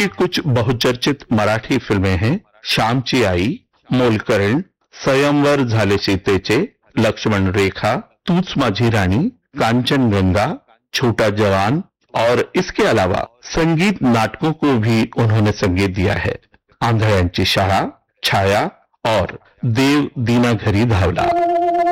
कुछ बहुचर्चित मराठी फिल्में हैं श्यामची आई, मोलकरीण, स्वयंवर झाले सीतेचे, लक्ष्मण रेखा, तूच माझी रानी, कांचनगंगा, छोटा जवान और इसके अलावा संगीत नाटकों को भी उन्होंने संगीत दिया है। आंधळ्यांची शाळा, छाया और देव दीना घरी धावला।